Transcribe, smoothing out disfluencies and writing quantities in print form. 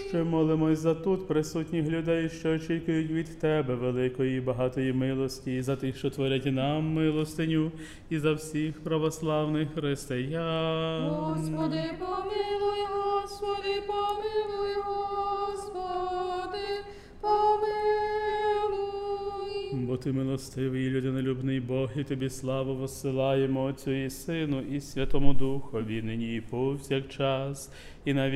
Ще молимось за тут присутніх людей, що очікують від Тебе великої і багатої милості, і за тих, що творять нам милостиню, і за всіх православних християн. Господи, помилуй, Господи, помилуй, Господи, помилуй. Бо Ти милостивий і людинолюбний Бог, і Тобі славу воссилаємо Отцю і Сину, і Святому Духові, нині і повсякчас, і на